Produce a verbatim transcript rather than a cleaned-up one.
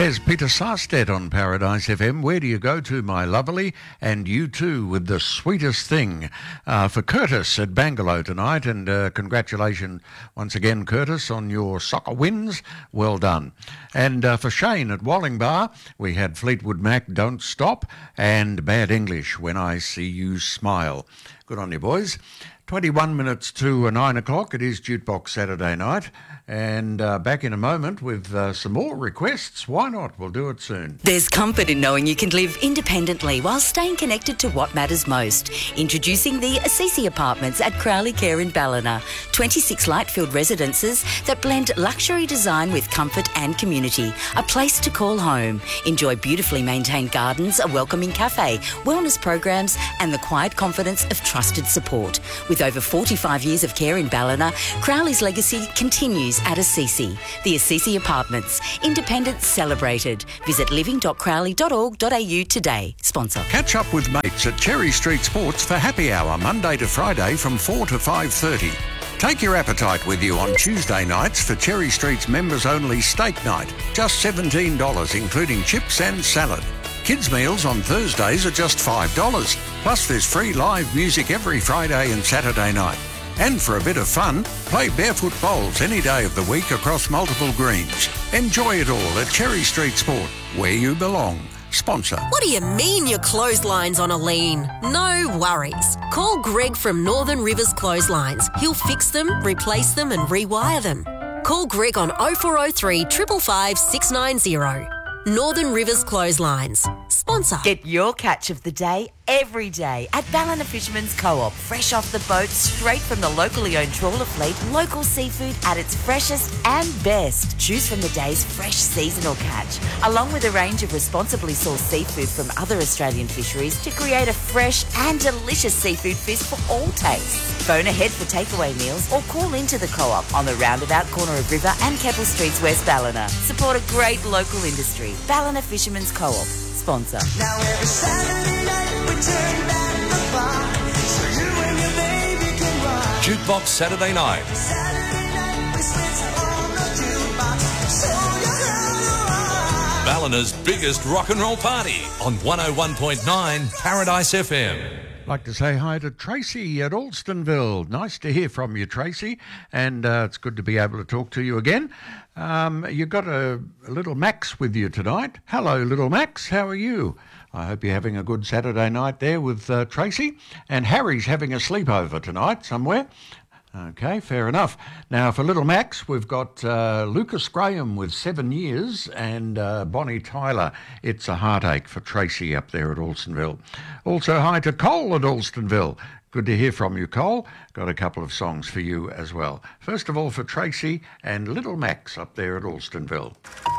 There's Peter Sarstedt on Paradise F M. Where do you go to, my lovely? And you too with the sweetest thing uh, for Curtis at Bangalow tonight. And uh, congratulations once again, Curtis, on your soccer wins. Well done. And uh, for Shane at Wallingbar, we had Fleetwood Mac, Don't Stop, and Bad English, When I See You Smile. Good on you, boys. twenty-one minutes to nine o'clock. It is Jukebox Saturday night. And uh, back in a moment with uh, some more requests. Why not? We'll do it soon. There's comfort in knowing you can live independently while staying connected to what matters most. Introducing the Assisi Apartments at Crowley Care in Ballina. twenty-six light-filled residences that blend luxury design with comfort and community. A place to call home. Enjoy beautifully maintained gardens, a welcoming cafe, wellness programs and the quiet confidence of trusted support. With over forty-five years of care in Ballina, Crowley's legacy continues at Assisi. The Assisi Apartments. Independence celebrated. Visit living dot crowley dot org dot a u today. Sponsor. Catch up with mates at Cherry Street Sports for happy hour Monday to Friday from four to five thirty. Take your appetite with you on Tuesday nights for Cherry Street's members-only steak night. Just seventeen dollars, including chips and salad. Kids' meals on Thursdays are just five dollars. Plus there's free live music every Friday and Saturday night. And for a bit of fun, play barefoot bowls any day of the week across multiple greens. Enjoy it all at Cherry Street Sport, where you belong. Sponsor. What do you mean your clothesline's on a lean? No worries. Call Greg from Northern Rivers Clotheslines. He'll fix them, replace them and rewire them. Call Greg on oh four oh three, five five five, six nine oh. Northern Rivers Clotheslines. Sponsor. Get your catch of the day every day at Ballina Fisherman's Co-op. Fresh off the boat, straight from the locally owned trawler fleet, local seafood at its freshest and best. Choose from the day's fresh seasonal catch, along with a range of responsibly sourced seafood from other Australian fisheries to create a fresh and delicious seafood feast for all tastes. Phone ahead for takeaway meals or call into the Co-op on the roundabout corner of River and Keppel Streets, West Ballina. Support a great local industry. Ballina Fisherman's Co-op. Sponsor. Now every Saturday night we turn back the clock so you and your baby can rock. Jukebox Saturday night. Saturday night we switch on the jukebox, show you how to rock. Ballina's biggest rock and roll party on one oh one point nine Paradise F M. Like to say hi to Tracy at Alstonville. Nice to hear from you, Tracy, and uh, it's good to be able to talk to you again. Um, you've got a, a little Max with you tonight. Hello, little Max. How are you? I hope you're having a good Saturday night there with uh, Tracy. And Harry's having a sleepover tonight somewhere. Okay, fair enough. Now, for little Max, we've got uh, Lucas Graham with seven years and uh, Bonnie Tyler. It's a heartache for Tracy up there at Alstonville. Also, hi to Cole at Alstonville. Good to hear from you, Cole. Got a couple of songs for you as well. First of all, for Tracy and little Max up there at Alstonville.